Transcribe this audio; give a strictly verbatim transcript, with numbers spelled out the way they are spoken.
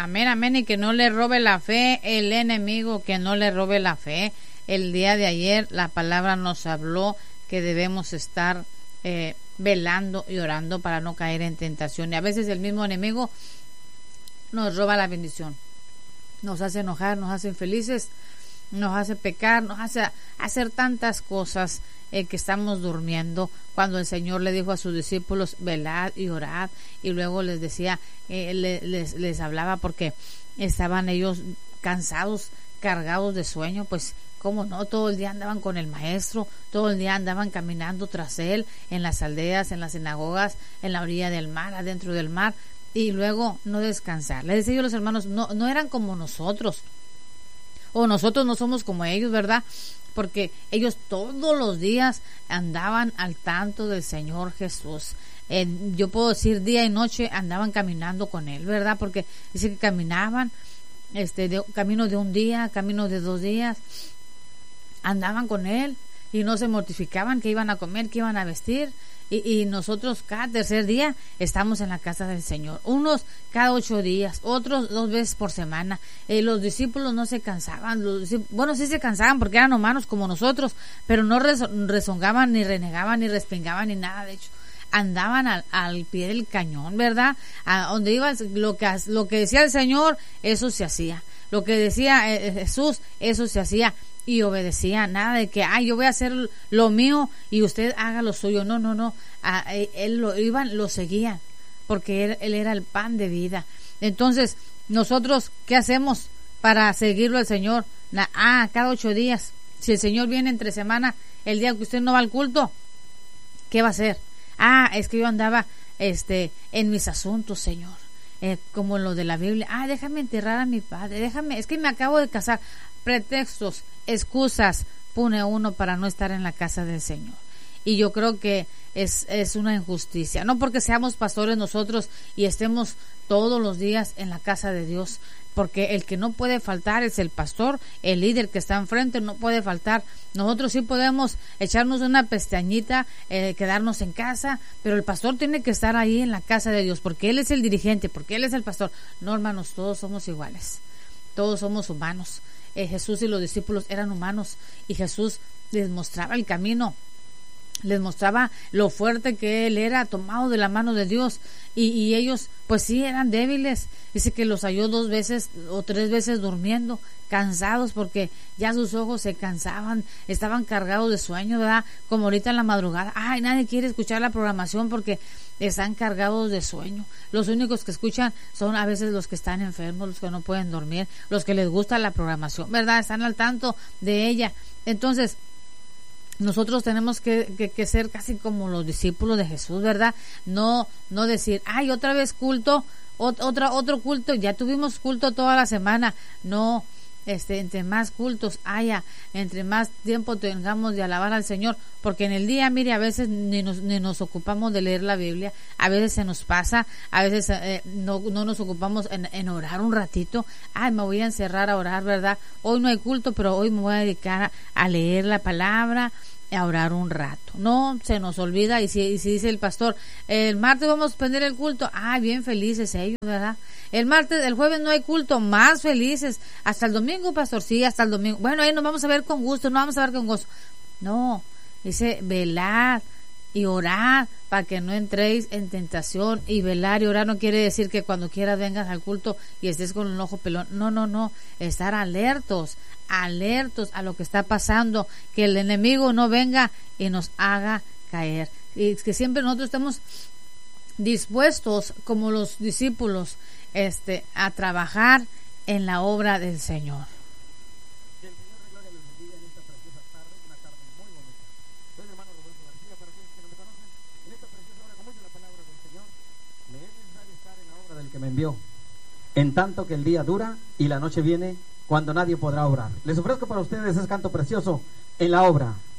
Amén, amén, y que no le robe la fe el enemigo, que no le robe la fe. El día de ayer la palabra nos habló que debemos estar eh, velando y orando para no caer en tentación. Y a veces el mismo enemigo nos roba la bendición, nos hace enojar, nos hace infelices, nos hace pecar, nos hace hacer tantas cosas eh, que estamos durmiendo, cuando el Señor le dijo a sus discípulos, velad y orad, y luego les decía, eh, les, les, les hablaba porque estaban ellos cansados, cargados de sueño, pues cómo no, todo el día andaban con el maestro, todo el día andaban caminando tras él, en las aldeas, en las sinagogas, en la orilla del mar, adentro del mar, y luego no descansar. Les decía yo a los hermanos, no, no eran como nosotros, o nosotros no somos como ellos, ¿verdad? Porque ellos todos los días andaban al tanto del Señor Jesús. Eh, yo puedo decir día y noche andaban caminando con él, ¿verdad? Porque dice que caminaban, este, de, camino de un día, camino de dos días, andaban con él y no se mortificaban que iban a comer, que iban a vestir. Y, y nosotros cada tercer día estamos en la casa del Señor. Unos cada ocho días, otros dos veces por semana. Eh, los discípulos no se cansaban. Los, bueno, sí se cansaban porque eran humanos como nosotros, pero no rezongaban, ni renegaban, ni respingaban, ni nada. De hecho, andaban al, al pie del cañón, ¿verdad? A donde iba, lo que, lo que decía el Señor, eso se hacía. Lo que decía eh, Jesús, eso se hacía. Y obedecía, nada de que, ay, yo voy a hacer lo mío y usted haga lo suyo. No, no, no. A, él lo iban, lo seguían, porque él, él era el pan de vida. Entonces, nosotros, ¿qué hacemos para seguirlo al Señor? Na, ah, cada ocho días. Si el Señor viene entre semana, el día que usted no va al culto, ¿qué va a hacer? Ah, es que yo andaba, este, en mis asuntos, Señor. Eh, como lo de la Biblia. Ah, déjame enterrar a mi padre. Déjame, es que me acabo de casar. Pretextos, excusas pone uno para no estar en la casa del Señor. Y yo creo que es, es una injusticia. No porque seamos pastores nosotros y estemos todos los días en la casa de Dios, porque el que no puede faltar es el pastor, el líder que está enfrente no puede faltar. Nosotros sí podemos echarnos una pestañita, eh, quedarnos en casa, pero el pastor tiene que estar ahí en la casa de Dios, porque él es el dirigente, porque él es el pastor. No, hermanos, todos somos iguales, todos somos humanos. Eh, Jesús y los discípulos eran humanos y Jesús les mostraba el camino, les mostraba lo fuerte que él era, tomado de la mano de Dios, y, y ellos pues sí eran débiles. Dice que los halló dos veces o tres veces durmiendo, cansados, porque ya sus ojos se cansaban, estaban cargados de sueño, ¿verdad? Como ahorita en la madrugada, ay, nadie quiere escuchar la programación porque están cargados de sueño. Los únicos que escuchan son a veces los que están enfermos, los que no pueden dormir, los que les gusta la programación, ¿verdad? Están al tanto de ella. Entonces, nosotros tenemos que, que, que ser casi como los discípulos de Jesús, ¿verdad? No, no decir, ay, otra vez culto, ot, otra, otro culto, ya tuvimos culto toda la semana. No, este, entre más cultos haya, entre más tiempo tengamos de alabar al Señor, porque en el día, mire, a veces ni nos, ni nos ocupamos de leer la Biblia, a veces se nos pasa, a veces eh, no, no nos ocupamos en, en orar un ratito. Ay, me voy a encerrar a orar, ¿verdad? Hoy no hay culto, pero hoy me voy a dedicar a, a leer la palabra, a orar un rato. No, se nos olvida. Y si, y si dice el pastor, el martes vamos a prender el culto, ah, bien felices ellos, ¿verdad? El martes, el jueves no hay culto, más felices. Hasta el domingo, pastor, sí, hasta el domingo. Bueno, ahí nos vamos a ver con gusto, no vamos a ver con gusto. No, dice, velad y orad para que no entréis en tentación. Y velar y orar no quiere decir que cuando quieras vengas al culto y estés con un ojo pelón. No, no, no, estar alertos, alertos a lo que está pasando, que el enemigo no venga y nos haga caer. Y que siempre nosotros estemos dispuestos, como los discípulos, este, a trabajar en la obra del Señor. Que el Señor de gloria les bendiga en esta preciosa tarde, una tarde muy bonita. Soy el hermano Roberto García, para aquellos que no me conocen. En esta preciosa hora, como dice la palabra del Señor, me es necesario estar en la obra del que me envió, en tanto que el día dura y la noche viene, cuando nadie podrá obrar. Les ofrezco para ustedes ese canto precioso, en la obra.